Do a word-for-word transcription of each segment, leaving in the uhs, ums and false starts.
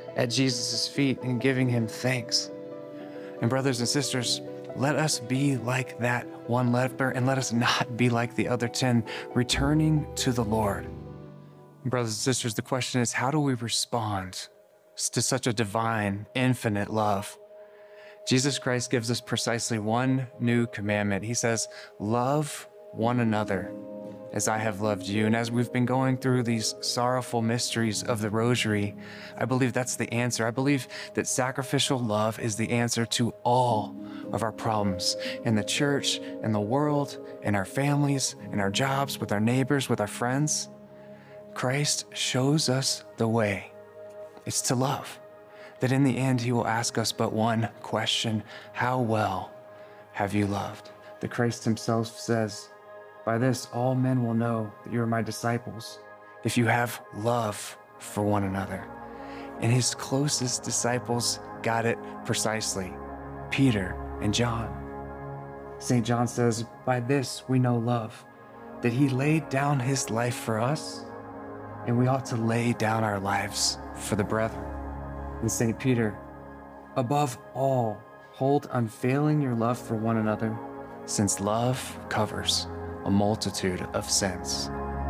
at Jesus' feet and giving him thanks. And brothers and sisters, let us be like that one leper, and let us not be like the other ten, returning to the Lord. Brothers and sisters, the question is, how do we respond to such a divine, infinite love? Jesus Christ gives us precisely one new commandment. He says, love one another as I have loved you. And as we've been going through these sorrowful mysteries of the Rosary, I believe that's the answer. I believe that sacrificial love is the answer to all of our problems in the church, in the world, in our families, in our jobs, with our neighbors, with our friends. Christ shows us the way. It's to love. That in the end, he will ask us but one question: how well have you loved? That Christ himself says, by this all men will know that you are my disciples, if you have love for one another. And his closest disciples got it precisely, Peter and John. Saint John says, by this we know love, that he laid down his life for us, and we ought to lay down our lives for the brethren. And Saint Peter, above all, hold unfailing your love for one another, since love covers a multitude of sins.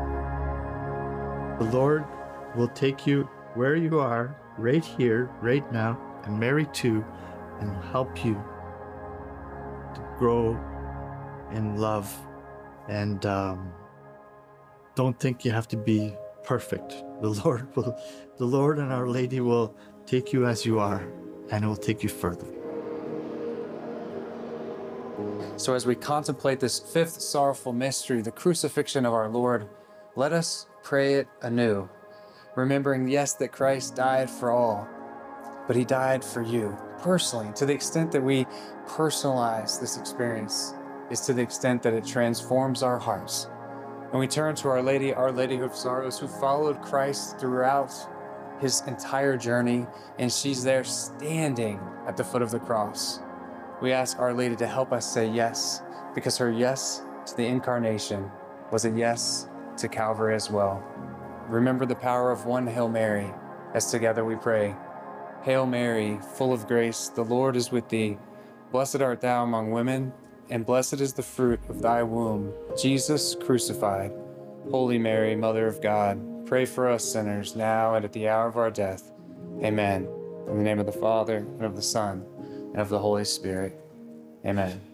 The Lord will take you where you are, right here, right now, and Mary too, and help you to grow in love. And um, don't think you have to be perfect. The Lord will, the Lord and Our Lady will take you as you are, and it will take you further. So as we contemplate this fifth sorrowful mystery, the crucifixion of our Lord, let us pray it anew, remembering, yes, that Christ died for all, but he died for you personally. To the extent that we personalize this experience is to the extent that it transforms our hearts. And we turn to Our Lady, Our Lady of Sorrows, who followed Christ throughout his entire journey, and she's there standing at the foot of the cross. We ask Our Lady to help us say yes, because her yes to the incarnation was a yes to Calvary as well. Remember the power of one Hail Mary, as together we pray. Hail Mary, full of grace, the Lord is with thee. Blessed art thou among women, and blessed is the fruit of thy womb, Jesus crucified. Holy Mary, Mother of God, pray for us sinners, now and at the hour of our death. Amen. In the name of the Father, and of the Son, and of the Holy Spirit. Amen.